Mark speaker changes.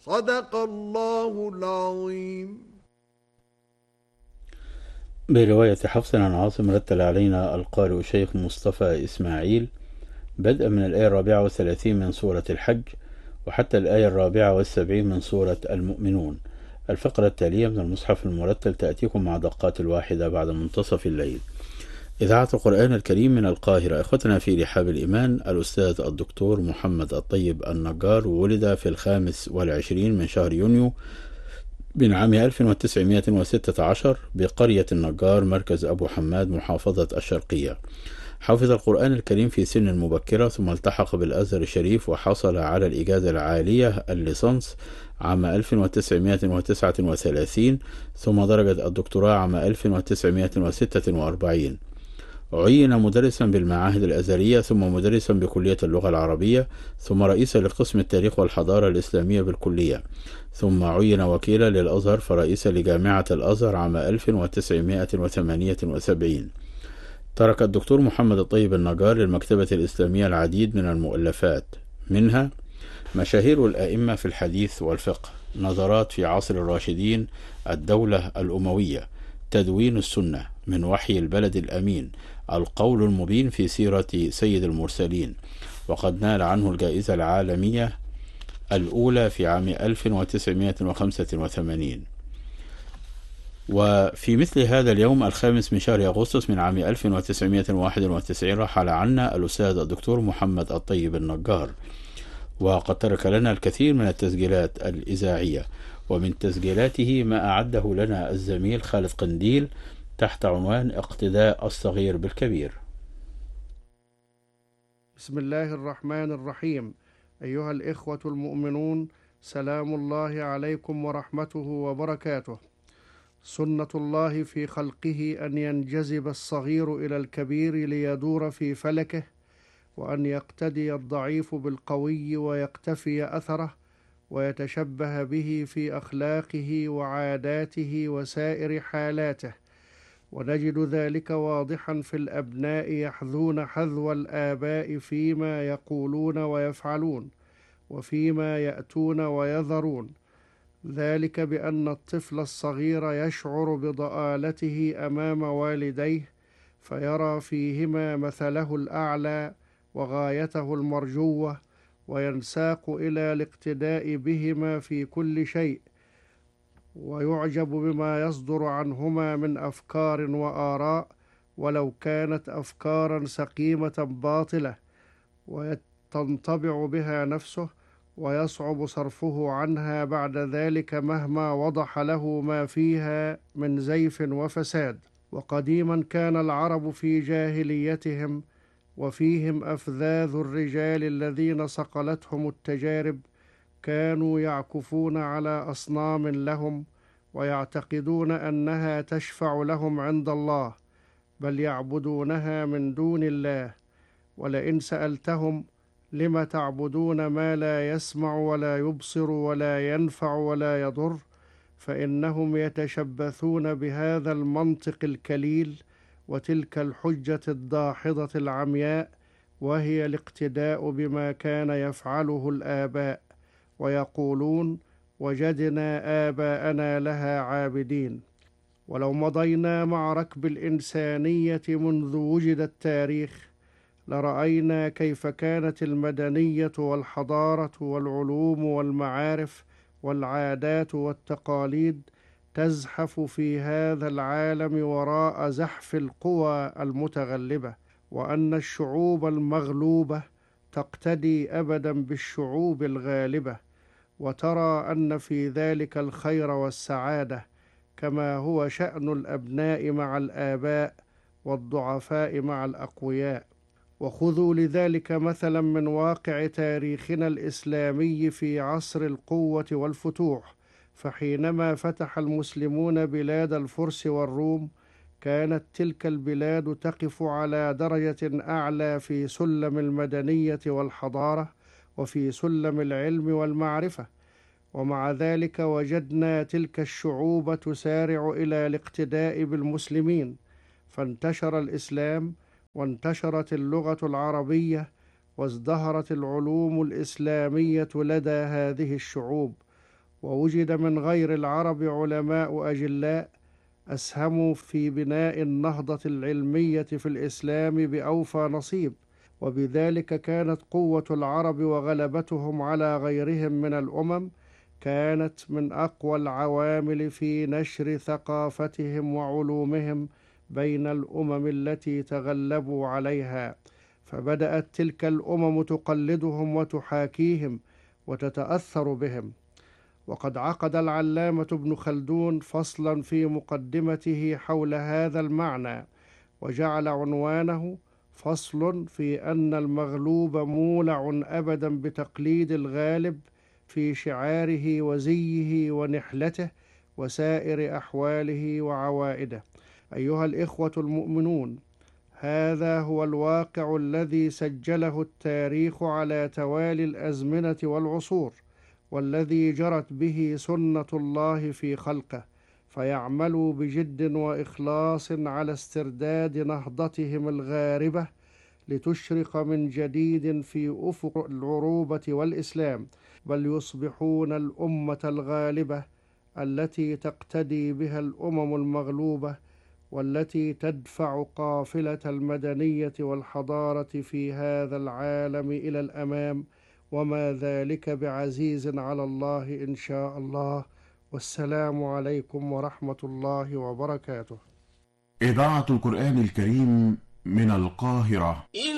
Speaker 1: صدق الله العظيم.
Speaker 2: برواية حفص عن عاصم رتل علينا القارئ شيخ مصطفى إسماعيل بدءا من الآية 34 من سورة الحج وحتى الآية 74 من سورة المؤمنون. الفقرة التالية من المصحف المرتل تأتيكم مع دقات الواحدة بعد منتصف الليل. إذاعة القرآن الكريم من القاهرة. إخوتنا في رحاب الإيمان، الأستاذ الدكتور محمد الطيب النجار ولد في 25 من شهر يونيو من عام 1916 بقرية النجار مركز أبو حماد محافظة الشرقية. حفظ القرآن الكريم في سن مبكرة ثم التحق بالأزهر الشريف وحصل على الإجازة العالية الليسانس عام 1939 ثم درجة الدكتوراه عام 1946. عين مدرسا بالمعاهد الأزهرية ثم مدرسا بكلية اللغة العربية ثم رئيسا لقسم التاريخ والحضارة الإسلامية بالكلية ثم عين وكيلا للأزهر فرئيسا لجامعة الأزهر عام 1978. ترك الدكتور محمد الطيب النجار للمكتبة الإسلامية العديد من المؤلفات، منها مشاهير الأئمة في الحديث والفقه، نظرات في عصر الراشدين، الدولة الأموية، تدوين السنة، من وحي البلد الأمين، القول المبين في سيرة سيد المرسلين، وقد نال عنه الجائزة العالمية الأولى في عام 1985. وفي مثل هذا اليوم 5 من شهر أغسطس من عام 1991 رحل عنا الأستاذ الدكتور محمد الطيب النجار، وقد ترك لنا الكثير من التسجيلات الإذاعية، ومن تسجيلاته ما أعده لنا الزميل خالد قنديل تحت عنوان اقتداء الصغير بالكبير.
Speaker 3: بسم الله الرحمن الرحيم. أيها الإخوة المؤمنون، سلام الله عليكم ورحمته وبركاته. سنة الله في خلقه أن ينجذب الصغير إلى الكبير ليدور في فلكه، وأن يقتدي الضعيف بالقوي ويقتفي أثره ويتشبه به في أخلاقه وعاداته وسائر حالاته. ونجد ذلك واضحا في الأبناء يحذون حذو الآباء فيما يقولون ويفعلون وفيما يأتون ويذرون، ذلك بأن الطفل الصغير يشعر بضآلته أمام والديه، فيرى فيهما مثله الأعلى وغايته المرجوة، وينساق إلى الاقتداء بهما في كل شيء، ويعجب بما يصدر عنهما من أفكار وآراء، ولو كانت أفكارا سقيمة باطلة، وتنطبع بها نفسه، ويصعب صرفه عنها بعد ذلك مهما وضح له ما فيها من زيف وفساد. وقديما كان العرب في جاهليتهم وفيهم أفذاذ الرجال الذين صقلتهم التجارب كانوا يعكفون على أصنام لهم ويعتقدون أنها تشفع لهم عند الله، بل يعبدونها من دون الله. ولئن سألتهم لم تعبدون ما لا يسمع ولا يبصر ولا ينفع ولا يضر، فإنهم يتشبثون بهذا المنطق الكليل وتلك الحجة الداحضة العمياء، وهي الاقتداء بما كان يفعله الآباء، ويقولون وجدنا آباءنا لها عابدين. ولو مضينا مع ركب الإنسانية منذ وجد التاريخ لرأينا كيف كانت المدنية والحضارة والعلوم والمعارف والعادات والتقاليد تزحف في هذا العالم وراء زحف القوى المتغلبة، وأن الشعوب المغلوبة تقتدي أبدا بالشعوب الغالبة، وترى أن في ذلك الخير والسعادة، كما هو شأن الأبناء مع الآباء والضعفاء مع الأقوياء. وخذوا لذلك مثلا من واقع تاريخنا الإسلامي في عصر القوة والفتوح، فحينما فتح المسلمون بلاد الفرس والروم كانت تلك البلاد تقف على درجة أعلى في سلم المدنية والحضارة وفي سلم العلم والمعرفة، ومع ذلك وجدنا تلك الشعوب تسارع إلى الاقتداء بالمسلمين، فانتشر الإسلام وانتشرت اللغة العربية وازدهرت العلوم الإسلامية لدى هذه الشعوب، ووجد من غير العرب علماء أجلاء أسهموا في بناء النهضة العلمية في الإسلام بأوفى نصيب، وبذلك كانت قوة العرب وغلبتهم على غيرهم من الأمم كانت من أقوى العوامل في نشر ثقافتهم وعلومهم بين الأمم التي تغلبوا عليها، فبدأت تلك الأمم تقلدهم وتحاكيهم وتتأثر بهم. وقد عقد العلامة ابن خلدون فصلا في مقدمته حول هذا المعنى، وجعل عنوانه فصل في أن المغلوب مولع أبدا بتقليد الغالب في شعاره وزيه ونحلته وسائر أحواله وعوائده. أيها الإخوة المؤمنون، هذا هو الواقع الذي سجله التاريخ على توالي الأزمنة والعصور، والذي جرت به سنة الله في خلقه، فيعملوا بجد وإخلاص على استرداد نهضتهم الغاربة لتشرق من جديد في أفق العروبة والإسلام، بل يصبحون الأمة الغالبة التي تقتدي بها الأمم المغلوبة، والتي تدفع قافلة المدنية والحضارة في هذا العالم إلى الأمام، وما ذلك بعزيز على الله إن شاء الله. والسلام عليكم ورحمة الله وبركاته.
Speaker 4: إذاعة القرآن الكريم من القاهرة.